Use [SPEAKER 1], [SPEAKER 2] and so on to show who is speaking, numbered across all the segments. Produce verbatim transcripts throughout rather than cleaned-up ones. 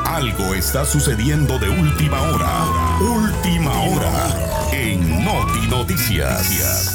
[SPEAKER 1] Algo está sucediendo de última hora. Última hora en Noti Noticias.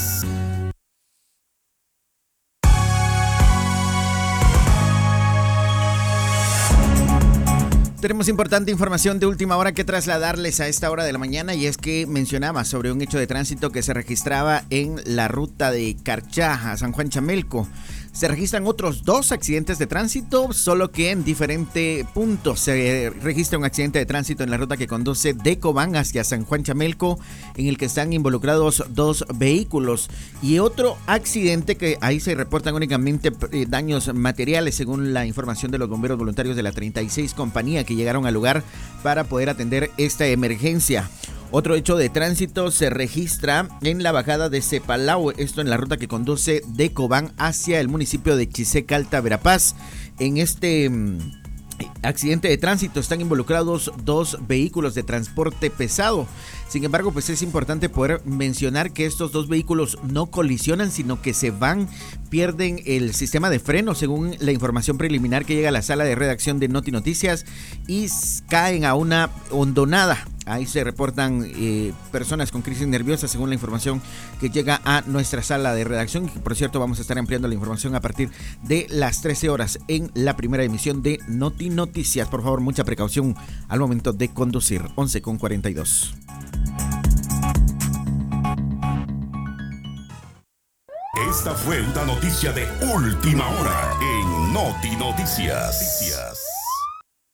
[SPEAKER 2] Tenemos importante información de última hora que trasladarles a esta hora de la mañana, y es que mencionaba sobre un hecho de tránsito que se registraba en la ruta de Carchá a San Juan Chamelco. Se registran otros dos accidentes de tránsito, solo que en diferentes puntos. Se registra un accidente de tránsito en la ruta que conduce de Cobán hacia San Juan Chamelco, en el que están involucrados dos vehículos. Y otro accidente que ahí se reportan únicamente eh, daños materiales, según la información de los bomberos voluntarios de la treinta y seis compañía que llegaron al lugar para poder atender esta emergencia. Otro hecho de tránsito se registra en la bajada de Cepalao, esto en la ruta que conduce de Cobán hacia el municipio de Chiseca, Alta Verapaz. En este mmm, accidente de tránsito están involucrados dos vehículos de transporte pesado. Sin embargo, pues es importante poder mencionar que estos dos vehículos no colisionan, sino que se van, pierden el sistema de freno, según la información preliminar que llega a la sala de redacción de Noti Noticias, y caen a una hondonada. Ahí se reportan eh, personas con crisis nerviosa, según la información que llega a nuestra sala de redacción. Por cierto, vamos a estar ampliando la información a partir de las trece horas en la primera emisión de Noti Noticias. Por favor, mucha precaución al momento de conducir. once con cuarenta y dos.
[SPEAKER 1] Esta fue una noticia de última hora en Noti Noticias.